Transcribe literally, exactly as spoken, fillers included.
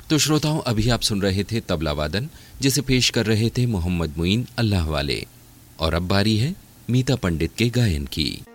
तो श्रोताओं, अभी आप सुन रहे थे तबला वादन, जिसे पेश कर रहे थे मोहम्मद मुईन अल्लाह वाले। और अब बारी है मीता पंडित के गायन की।